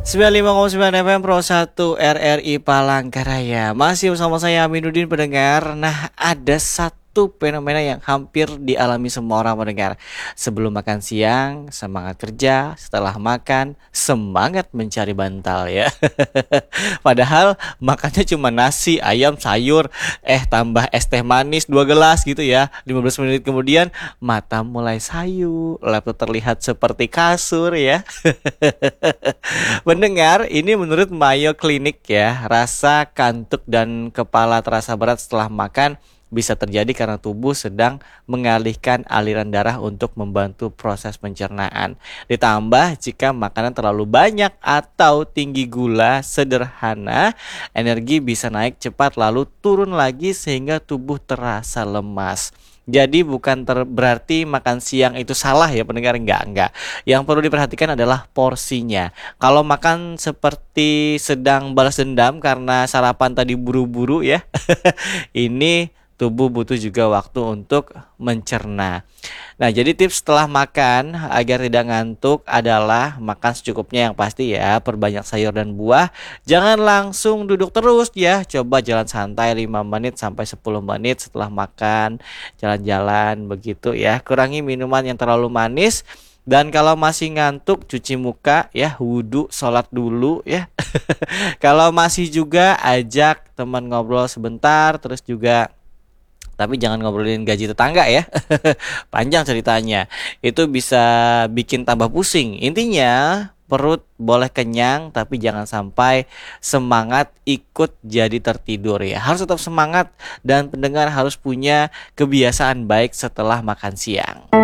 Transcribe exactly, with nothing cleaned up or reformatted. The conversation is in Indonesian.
sembilan puluh lima koma sembilan F M Pro satu R R I Palangkaraya. Masih bersama saya Aminuddin pendengar. Nah, ada satu fenomena yang hampir dialami semua orang pendengar. Sebelum makan siang, semangat kerja. Setelah makan, semangat mencari bantal ya. Padahal makannya cuma nasi, ayam, sayur, eh tambah es teh manis dua gelas gitu ya. lima belas menit kemudian mata mulai sayu, laptop terlihat seperti kasur ya. Mendengar, ini menurut Mayo Clinic ya, rasa kantuk dan kepala terasa berat setelah makan bisa terjadi karena tubuh sedang mengalihkan aliran darah untuk membantu proses pencernaan. Ditambah jika makanan terlalu banyak atau tinggi gula sederhana, energi bisa naik cepat lalu turun lagi sehingga tubuh terasa lemas. Jadi bukan ter berarti makan siang itu salah ya pendengar, enggak enggak. Yang perlu diperhatikan adalah porsinya. Kalau makan seperti sedang balas dendam karena sarapan tadi buru-buru ya, ini tubuh butuh juga waktu untuk mencerna. Nah, jadi tips setelah makan agar tidak ngantuk adalah makan secukupnya yang pasti ya. Perbanyak sayur dan buah. Jangan langsung duduk terus ya. Coba jalan santai lima menit sampai sepuluh menit setelah makan. Jalan-jalan begitu ya. Kurangi minuman yang terlalu manis. Dan kalau masih ngantuk, cuci muka ya, wudhu, sholat dulu ya. Kalau masih juga ajak teman ngobrol sebentar, terus juga tapi jangan ngobrolin gaji tetangga ya. Panjang ceritanya. Itu bisa bikin tambah pusing. Intinya perut boleh kenyang tapi jangan sampai semangat ikut jadi tertidur ya. Harus tetap semangat dan pendengar harus punya kebiasaan baik setelah makan siang.